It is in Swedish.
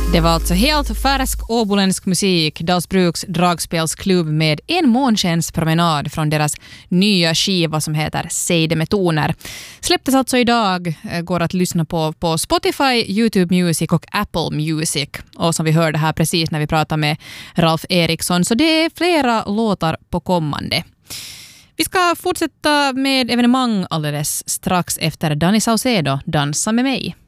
Det var alltså helt färsk åboländsk musik, Dalsbruks dragspelsklubb med en månskenspromenad från deras nya skiva som heter Säg det med toner. Släpptes alltså idag, går att lyssna på Spotify, YouTube Music och Apple Music. Och som vi hörde här precis när vi pratade med Ralf Eriksson, så det är flera låtar på kommande. Vi ska fortsätta med evenemang alldeles strax efter Danny Saucedo, Dansa med mig.